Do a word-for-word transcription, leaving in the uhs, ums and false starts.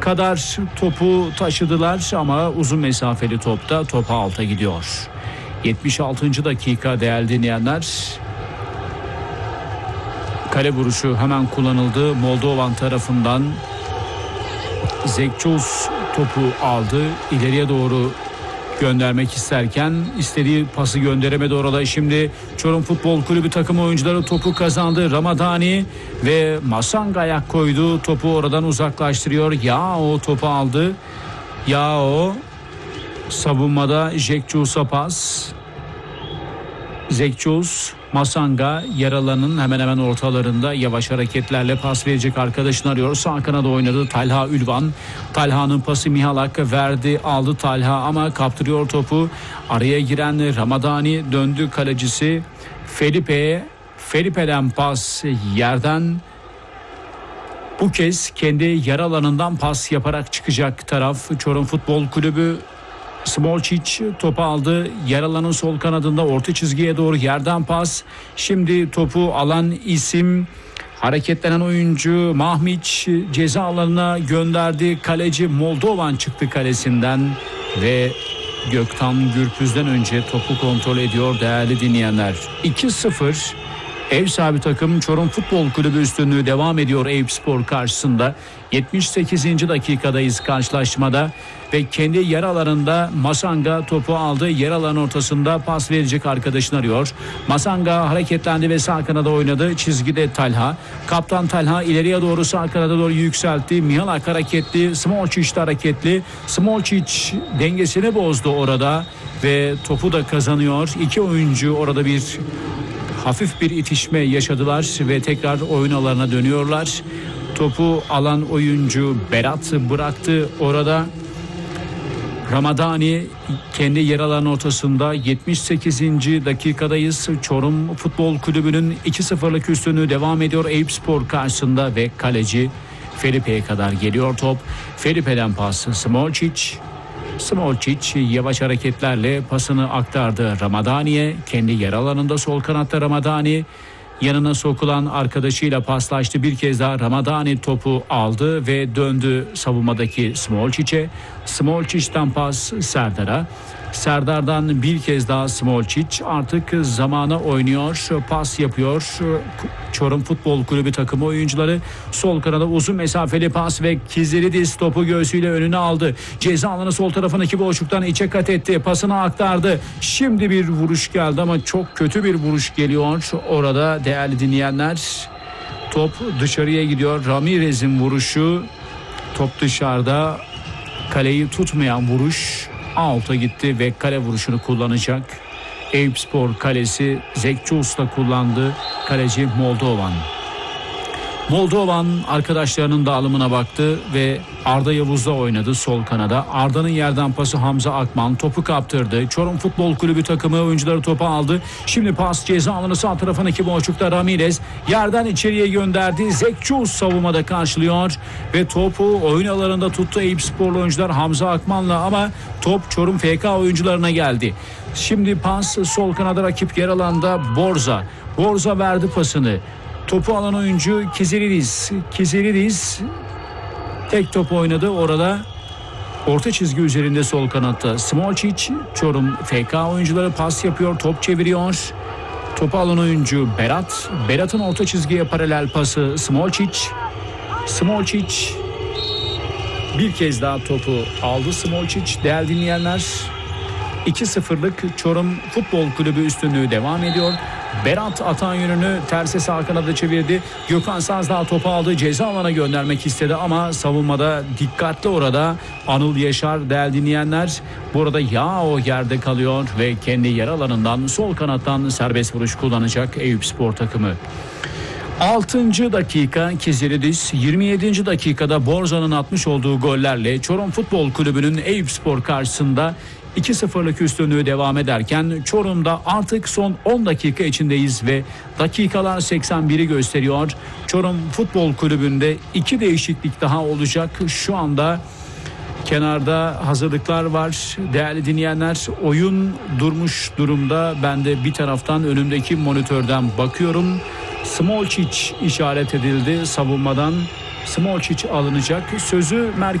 kadar topu taşıdılar ama uzun mesafeli topta topa alta gidiyor. yetmiş altıncı dakika değerli dinleyenler. Kale vuruşu hemen kullanıldı. Moldovan tarafından Zekçuz topu aldı. İleriye doğru göndermek isterken istediği pası gönderemedi orada. Şimdi Çorum Futbol Kulübü takım oyuncuları topu kazandı. Ramadani ve Masanga ayak koydu. Topu oradan uzaklaştırıyor. Yao topu aldı. Yao savunmada Zekçuz'a pas. Zekçuz, Masanga yaralanın hemen hemen ortalarında yavaş hareketlerle pas verecek arkadaşını arıyor. Sağ kanada oynadı Talha Ülvan. Talha'nın pası Mihalak verdi, aldı Talha ama kaptırıyor topu. Araya giren Ramadani döndü kalecisi Felipe'ye. Felipe'den pas yerden. Bu kez kendi yer alanından pas yaparak çıkacak taraf Çorum Futbol Kulübü. Smolčić topu aldı. Yer alanın sol kanadında orta çizgiye doğru yerden pas. Şimdi topu alan isim hareketlenen oyuncu Mahmiç ceza alanına gönderdi. Kaleci Moldovan çıktı kalesinden ve Gökhan Gürpüz'den önce topu kontrol ediyor değerli dinleyenler. iki sıfır ev sahibi takım Çorum Futbol Kulübü üstünlüğü devam ediyor Eyüpspor karşısında. yetmiş sekizinci dakikadayız karşılaşmada ve kendi yer alanında Masanga topu aldı. Yer alanın ortasında pas verecek arkadaşını arıyor. Masanga hareketlendi ve sağ kanada oynadı. Çizgide Talha. Kaptan Talha ileriye doğru sağ kanada doğru yükseltti. Mihalak hareketli. Smolčić de hareketli. Smolčić dengesini bozdu orada ve topu da kazanıyor. İki oyuncu orada bir hafif bir itişme yaşadılar ve tekrar oyun alanına dönüyorlar. Topu alan oyuncu Berat bıraktı orada. Ramadani kendi yer alan ortasında yetmiş sekizinci dakikadayız. Çorum Futbol Kulübü'nün iki sıfırlık üstünlüğü devam ediyor Eyüpspor karşısında ve kaleci Felipe'ye kadar geliyor top. Felipe'den pas Smolčić. Smolčić yavaş hareketlerle pasını aktardı Ramadani'ye. Kendi yer alanında sol kanatta Ramadani yanına sokulan arkadaşıyla paslaştı. Bir kez daha Ramadani topu aldı ve döndü savunmadaki Smolčić'e. Smolčić'ten pas Serdar'a. Serdar'dan bir kez daha Smolčić artık zamana oynuyor, pas yapıyor. Çorum Futbol Kulübü takımı oyuncuları sol kanada uzun mesafeli pas ve Kizilidis topu göğsüyle önüne aldı. Ceza alanı sol tarafındaki boşluktan içe kat etti. Pasını aktardı. Şimdi bir vuruş geldi ama çok kötü bir vuruş geliyor. Orada değerli dinleyenler top dışarıya gidiyor. Ramirez'in vuruşu top dışarıda. Kaleyi tutmayan vuruş out'a gitti ve kale vuruşunu kullanacak. Eyüpspor kalesi Zekçuz'la kullandı. Kaleci Moldovan. Moldovan arkadaşlarının dağılımına baktı ve Arda Yavuz'la oynadı sol kanada. Arda'nın yerden pası Hamza Akman topu kaptırdı. Çorum Futbol Kulübü takımı oyuncuları topu aldı. Şimdi pas ceza alanı sağ tarafındaki boşlukta Ramirez yerden içeriye gönderdi. Zekçuz savunmada karşılıyor ve topu oyun alanında tuttu Eyüpsporlu oyuncular Hamza Akman'la ama top Çorum F K oyuncularına geldi. Şimdi pas sol kanada rakip yer alanda Borza. Borza verdi pasını. Topu alan oyuncu Kizilidis. Kizilidis tek top oynadı orada. Orta çizgi üzerinde sol kanatta Smolčić. Çorum F K oyuncuları pas yapıyor, top çeviriyor. Topu alan oyuncu Berat. Berat'ın orta çizgiye paralel pası Smolčić. Smolčić bir kez daha topu aldı Smolčić. Değerli dinleyenler, iki sıfırlık Çorum Futbol Kulübü üstünlüğü devam ediyor. Berat atan yönünü terse sağ kanada çevirdi. Gökhan Sazdağ topu aldı. Ceza alana göndermek istedi ama savunmada dikkatli orada Anıl Yaşar değerli dinleyenler. Burada Yao yerde kalıyor ve kendi yer alanından sol kanattan serbest vuruş kullanacak Eyüpspor takımı. altıncı dakika Kizilidis, yirmi yedinci dakikada Borza'nın atmış olduğu gollerle Çorum Futbol Kulübü'nün Eyüpspor karşısında iki sıfırlık üstünlüğü devam ederken Çorum'da artık son on dakika içindeyiz ve dakikalar seksen biri gösteriyor. Çorum Futbol Kulübü'nde iki değişiklik daha olacak. Şu anda kenarda hazırlıklar var. Değerli dinleyenler, oyun durmuş durumda. Ben de bir taraftan önümdeki monitörden bakıyorum. Smolčić işaret edildi savunmadan. Smolčić alınacak. Sözü merkez